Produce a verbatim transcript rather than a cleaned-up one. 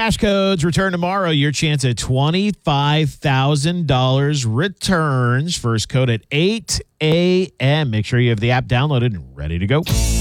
Cash codes return tomorrow. Your chance at twenty-five thousand dollars returns. First code at eight a.m. Make sure you have the app downloaded and ready to go.